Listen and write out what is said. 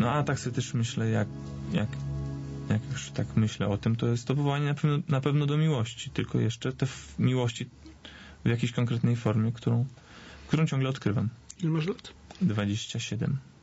No a tak sobie też myślę, jak już tak myślę o tym, to jest to powołanie na pewno do miłości, tylko jeszcze te miłości w jakiejś konkretnej formie, którą ciągle odkrywam. Ile masz lat? 27.